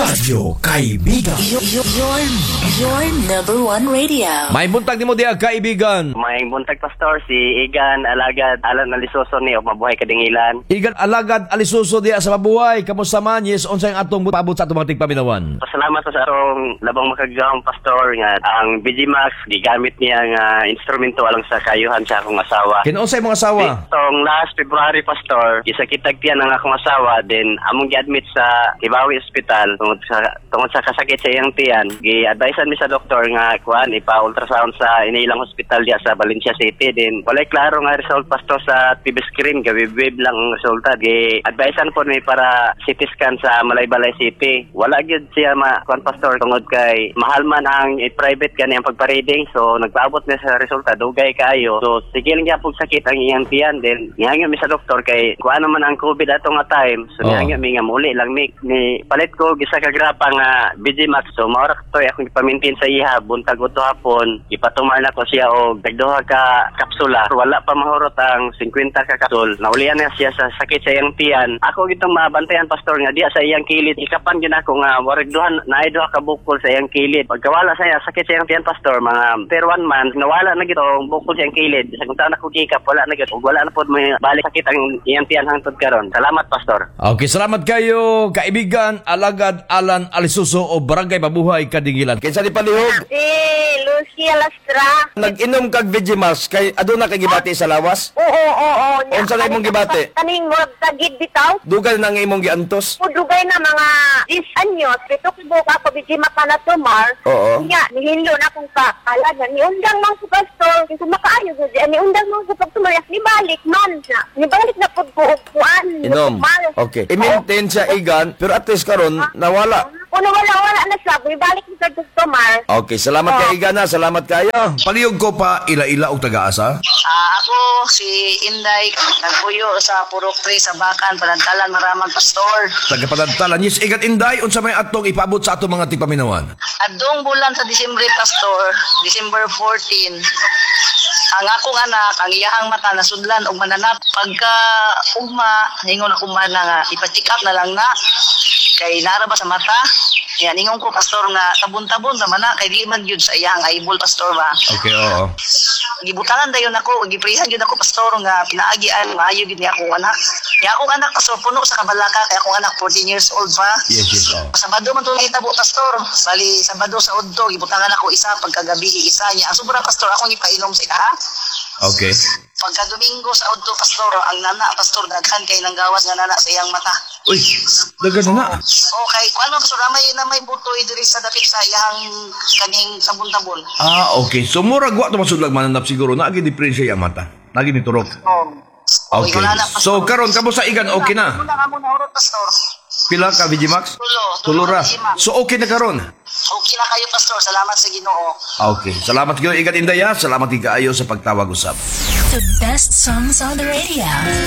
Radyo Kaibigan. Your number one radio. May buntag nimo diha kaibigan. May buntag pastor si Igan Alagad Alan Alisoso ni mabuhay kadingilan. Igan Alagad Alisuso diha sa mabuhay. Kamusta man? Yes, unsay atong paabot sa atong mga tigpaminawan? Pasalamat sa atong labang makagawang pastor nga ang BG Max gigamit niya nga instrumento alang sa kayuhan sa akong asawa. Kinunsay mga asawa? Itong last February pastor, gisakitag tiyan ang akong asawa then among gi-admit sa Kibawi Hospital tungod sa kasakit sa iyang tiyan. Gi-advisean mi sa doktor nga kuan ipa-ultrasound sa inilang hospital diya sa Valencia City din. Walay klaro nga result pastor sa TV screen, gawib-wib lang ang resulta. Gi-advisean po ni para CT scan sa Malaybalay City. Wala gyud siya kuan pastor tungod kay mahal man ang private gani ang pagpa-reading, so nagpaabot na sa resulta dugay kaayo. So sige lang gyapon sakit ang iyang tiyan din. Nihangyo mi sa doktor kay kuan naman ang COVID ato nga time. So nihangyo mi nga muli lang ni palit ko gisa ka grapa nga BG Max. So maura to akong ipamintin sa iha buntag uto hapon. Ipatumar na ko siya og dagduha ka kapsula. Wala pa mahurot ang 50 ka kapsul. Naulian na siya sa sakit sa iyang tiyan. Ako gitong mabantayan pastor nga diya sa iyang kilid. Ikapan gyud ako nga warag naay duha ka bukol sa iyang kilid. Pagkawala sa iya sakit sa iyang tiyan pastor mga per 1 month nawala na gito ang bukol sa iyang kilid. Sa kung ako kikap wala na gito. Wala na pod may balik sakit ang iyang tiyan hangtod karon. Salamat pastor. Okay, salamat kayo kaibigan Alagad Alan Alisuso o Barangay Mabuhay Kadingilan. Kinsa ni palihog? Si Lucia Lastra. Nag-inom kag Vegemas kay aduna kay gibati sa lawas? Oo. Unsa na imong gibati? Kaning murag tagid bitaw. Dugal na nga imong giantos? Dugay na mga 10 anyos. Pito ko ako bijima pa na tumar. Oo. Nga, nihilo na akong kakalaga. Niundang mang sa pastor. Kasi makaayo ko diyan. Niundang mang sa pagtumar. Nibalik man na. Nibalik na pod ko kuan. Inom. Okay. I-maintain siya igan, pero at least karon nawala. Kuno wala na siya. Nibalik mo sa tumar. Okay, salamat kay Igan na. Salamat kayo. Palihog ko pa ila-ila og taga-asa. Ako si Inday, nagpuyo sa Purok 3 sa Bakan, Padantalan, Maramag Pastor. Taga-Padantalan. Yes, Igan Inday, unsa may atong ipaabot sa atong mga tigpaminawan? Adong bulan sa Disyembre Pastor, December 14, ang akong anak, ang iyahang mata nasudlan og mananap. Pagka ugma, ningon ako man nga ipa-check up na lang na kay nara ba sa mata. Yan, ningon ko pastor nga tabon-tabon sa mana kay di man gyud sa iyang eyeball pastor ba. Okay, oo. Gibutangan dayon ako, giprihan gyud ako pastor nga pinaagian maayo gyud ni akong anak. Ni akong anak pastor puno sa kabalaka kay akong anak 14 years old pa. Yes, oo. Sabado man to hitabo pastor. Bali Sabado sa udto gibutangan ako isa pagkagabi isa niya. Ang sobra pastor akong ipainom sa ina. Okay. Pagka Domingo sa udto pastor, ang nana pastor daghan kay nang gawas nga nana sa iyang mata. Uy, dagan na. Okay, ano pastor na may butoy diri sa dapit sa iyang kaning sabon-tabon. Okay. So murag wa to masudlag mananap siguro na agi diferensya ya mata. Nagi ni turok. Okay. So karon kamo sa Igan okay na. Muna ka muna urot pastor. Pila ka Vegimax? Tulo Ra. VG Max. So okay na karon. Okay na kayo pastor, salamat sa Ginoo. Okay. Salamat kayo Igan Inday. Salamat kaayo sa pagtawag usab. The best songs on the radio.